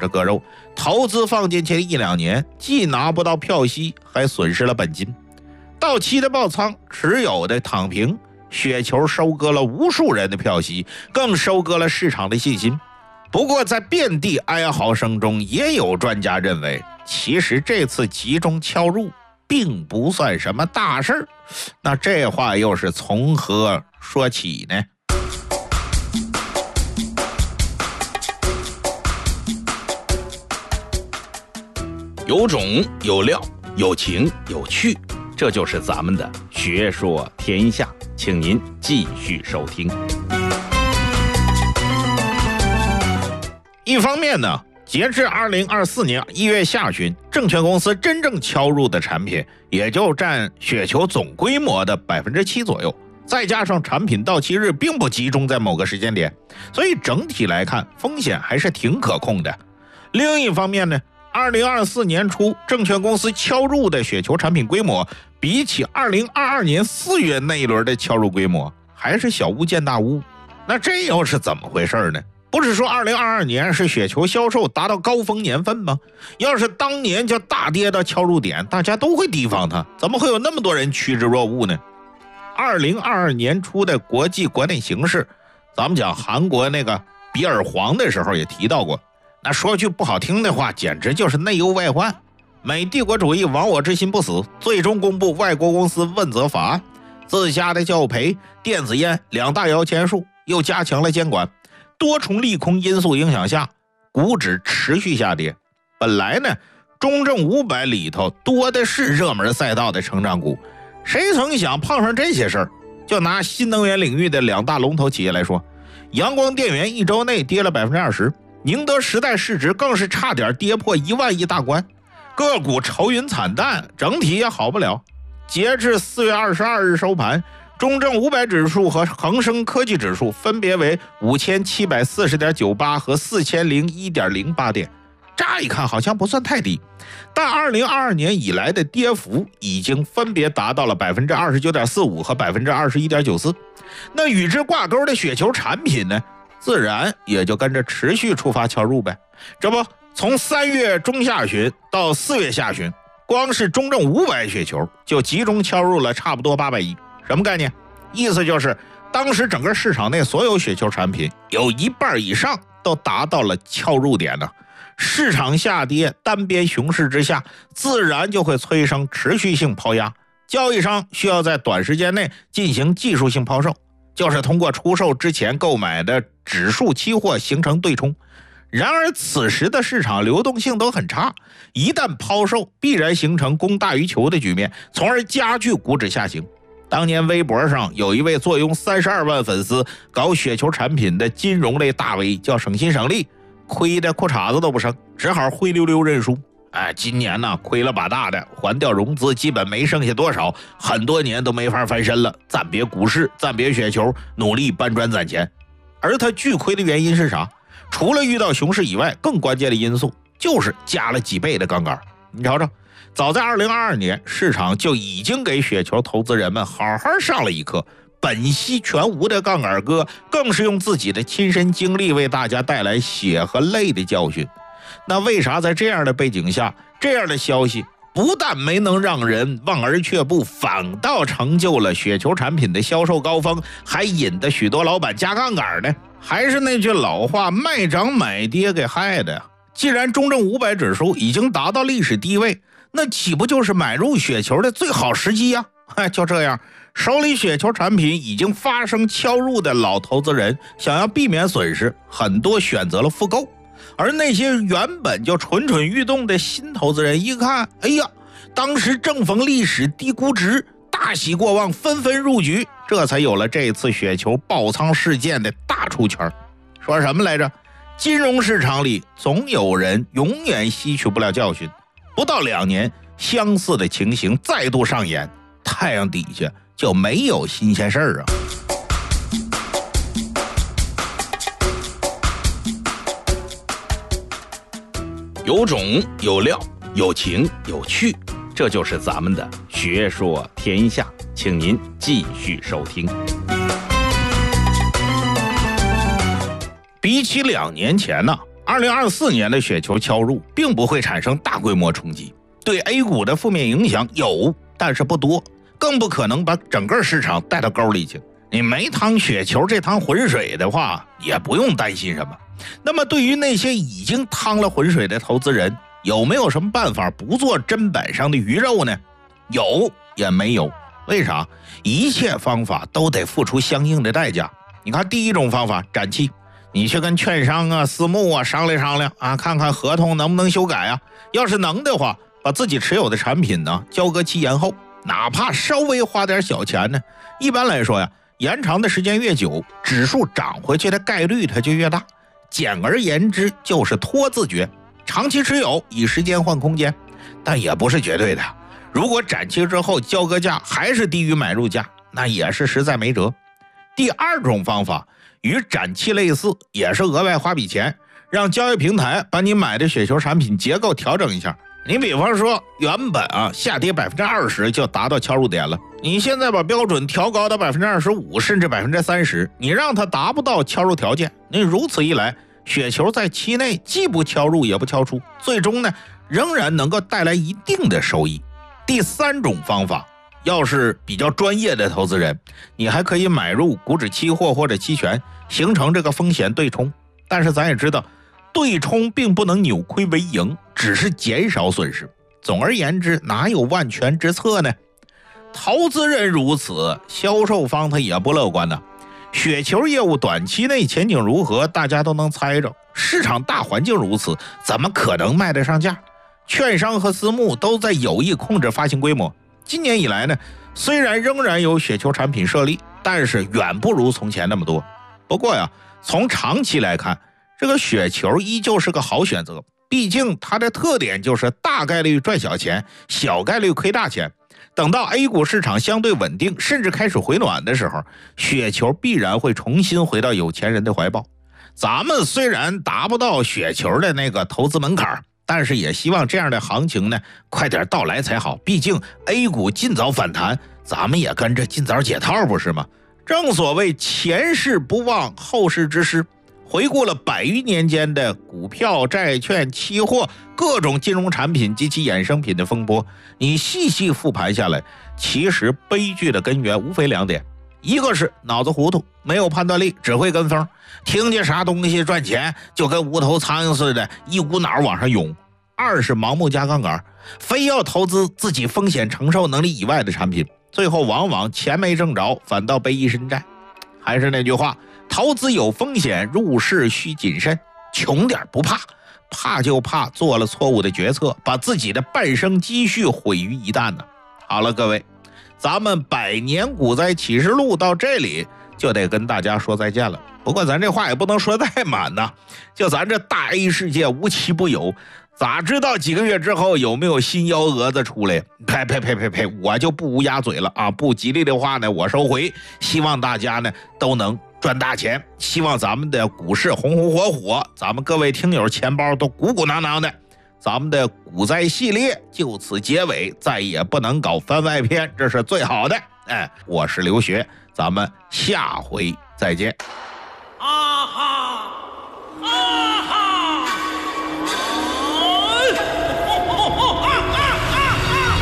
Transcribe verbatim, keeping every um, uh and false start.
这割肉，投资放进去一两年，既拿不到票息，还损失了本金。到期的爆仓，持有的躺平，雪球收割了无数人的票息，更收割了市场的信心。不过在遍地哀嚎声中，也有专家认为，其实这次集中敲入并不算什么大事儿。那这话又是从何说起呢？ 有种有料，有情有趣，这就是咱们的学说天下，请您继续收听。 一方面呢，截至二零二四年一月下旬，证券公司真正敲入的产品也就占雪球总规模的百分之七左右，再加上产品到期日并不集中在某个时间点，所以整体来看风险还是挺可控的。另一方面呢，二零二四年初证券公司敲入的雪球产品规模，比起二零二二年四月那一轮的敲入规模，还是小巫见大巫。那这又是怎么回事呢？不是说二零二二年是雪球销售达到高峰年份吗？要是当年就大跌到敲入点，大家都会提防它，怎么会有那么多人趋之若鹜呢？二零二二年初的国际国内形势，咱们讲韩国那个比尔黄的时候也提到过，那说句不好听的话，简直就是内忧外患。美帝国主义亡我之心不死，最终公布外国公司问责法案，自家的教培、电子烟两大摇钱树，又加强了监管。多重利空因素影响下，股指持续下跌。本来呢，中证五百里头多的是热门赛道的成长股，谁曾想碰上这些事儿？就拿新能源领域的两大龙头企业来说，阳光电源一周内跌了 百分之二十， 宁德时代市值更是差点跌破一万亿大关，个股愁云惨淡，整体也好不了。截至四月二十二日收盘，中证五百指数和恒生科技指数分别为 五千七百四十点九八 和 四千零一点零八 点，乍一看好像不算太低，但二零二二年以来的跌幅已经分别达到了 百分之二十九点四五 和 百分之二十一点九四。 那与之挂钩的雪球产品呢，自然也就跟着持续触发敲入呗。这不，从三月中下旬到四月下旬，光是中证五百雪球就集中敲入了差不多八百亿。什么概念？意思就是当时整个市场内所有雪球产品有一半以上都达到了敲入点呢。市场下跌，单边熊市之下，自然就会催生持续性抛压，交易商需要在短时间内进行技术性抛售，就是通过出售之前购买的指数期货形成对冲。然而此时的市场流动性都很差，一旦抛售必然形成供大于求的局面，从而加剧股指下行。当年微博上有一位坐拥三十二万粉丝搞雪球产品的金融类大 V 叫省心省力，亏的裤衩子都不剩，只好灰溜溜认输。哎，今年呢亏了把大的，还掉融资基本没剩下多少，很多年都没法翻身了，暂别股市，暂别雪球，努力搬砖攒钱。而他巨亏的原因是啥？除了遇到熊市以外，更关键的因素就是加了几倍的杠杆。你瞧瞧，早在二零二二年，市场就已经给雪球投资人们好好上了一课，本息全无的杠杆哥更是用自己的亲身经历为大家带来血和泪的教训。那为啥在这样的背景下，这样的消息不但没能让人望而却步，反倒成就了雪球产品的销售高峰，还引得许多老板加杠杆呢？还是那句老话，卖涨买跌给害的。既然中证五百指数已经达到历史低位，那岂不就是买入雪球的最好时机呀？哎，就这样，手里雪球产品已经发生敲入的老投资人，想要避免损失，很多选择了复购。而那些原本就蠢蠢欲动的新投资人一看，哎呀，当时正逢历史低估值，大喜过望，纷纷入局，这才有了这次雪球爆仓事件的大出圈。说什么来着？金融市场里总有人永远吸取不了教训。不到两年，相似的情形再度上演，太阳底下就没有新鲜事儿啊。 有种有料，有情有趣，这就是咱们的学说天下，请您继续收听。 比起两年前呢、啊， 二零二四年的雪球敲入并不会产生大规模冲击，对 A 股的负面影响有，但是不多，更不可能把整个市场带到沟里去。你没趟雪球这趟浑水的话，也不用担心什么。那么对于那些已经趟了浑水的投资人，有没有什么办法不做砧板上的鱼肉呢？有也没有。为啥？一切方法都得付出相应的代价。你看第一种方法，展期，你去跟券商啊、私募啊商量商量啊，看看合同能不能修改啊。要是能的话，把自己持有的产品呢交割期延后，哪怕稍微花点小钱呢，一般来说呀，延长的时间越久，指数涨回去的概率它就越大。简而言之，就是拖字诀，长期持有，以时间换空间，但也不是绝对的。如果展期之后交割价还是低于买入价，那也是实在没辙。第二种方法与展期类似，也是额外花笔钱，让交易平台把你买的雪球产品结构调整一下。你比方说，原本啊下跌百分之二十就达到敲入点了，你现在把标准调高到百分之二十五，甚至百分之三十，你让它达不到敲入条件，那如此一来，雪球在期内既不敲入也不敲出，最终呢仍然能够带来一定的收益。第三种方法，要是比较专业的投资人，你还可以买入股指期货或者期权，形成这个风险对冲。但是咱也知道，对冲并不能扭亏为盈，只是减少损失。总而言之，哪有万全之策呢？投资人如此，销售方他也不乐观呢。雪球业务短期内前景如何，大家都能猜着。市场大环境如此，怎么可能卖得上价？券商和私募都在有意控制发行规模。今年以来呢，虽然仍然有雪球产品设立，但是远不如从前那么多。不过呀，从长期来看，这个雪球依旧是个好选择，毕竟它的特点就是大概率赚小钱，小概率亏大钱。等到 A 股市场相对稳定，甚至开始回暖的时候，雪球必然会重新回到有钱人的怀抱。咱们虽然达不到雪球的那个投资门槛，但是也希望这样的行情呢快点到来才好，毕竟 A 股尽早反弹，咱们也跟着尽早解套，不是吗？正所谓前事不忘后事之师，回顾了百余年间的股票、债券、期货各种金融产品及其衍生品的风波，你细细复盘下来，其实悲剧的根源无非两点，一个是脑子糊涂，没有判断力，只会跟风，听见啥东西赚钱就跟无头苍蝇似的一股脑往上涌；二是盲目加杠杆，非要投资自己风险承受能力以外的产品，最后往往钱没挣着，反倒背一身债。还是那句话，投资有风险，入市需谨慎，穷点不怕，怕就怕做了错误的决策，把自己的半生积蓄毁于一旦呢。好了，各位，咱们百年股灾启示录到这里就得跟大家说再见了。不过咱这话也不能说太满呐，就咱这大 A 世界无奇不有，咋知道几个月之后有没有新幺蛾子出来？呸呸呸呸呸，我就不乌鸦嘴了啊！不吉利的话呢，我收回。希望大家呢都能赚大钱，希望咱们的股市红红火火，咱们各位听友钱包都鼓鼓囊囊的。咱们的股灾系列就此结尾，再也不能搞番外篇，这是最好的。哎，我是刘学，咱们下回再见。 啊。